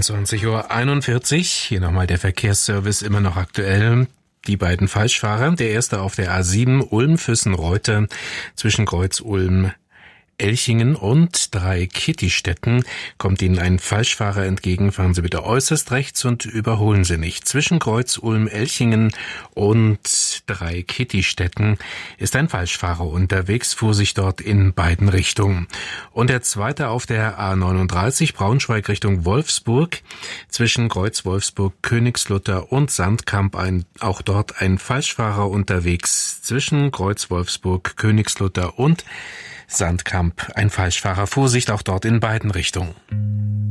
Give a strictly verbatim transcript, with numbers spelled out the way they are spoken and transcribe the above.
zweiundzwanzig Uhr einundvierzig, hier nochmal der Verkehrsservice, immer noch aktuell. Die beiden Falschfahrer, der erste auf der A sieben Ulm-Füssen-Reute zwischen Kreuz Ulm Elchingen und drei Kittistetten, kommt Ihnen ein Falschfahrer entgegen, fahren Sie bitte äußerst rechts und überholen Sie nicht. Zwischen Kreuz Ulm Elchingen und drei Kittistetten ist ein Falschfahrer unterwegs, Vorsicht dort in beiden Richtungen. Und der zweite auf der A neununddreißig Braunschweig Richtung Wolfsburg, zwischen Kreuz Wolfsburg, Königslutter und Sandkamp, ein, auch dort ein Falschfahrer unterwegs, zwischen Kreuz Wolfsburg, Königslutter und Sandkamp, ein Falschfahrer. Vorsicht auch dort in beiden Richtungen.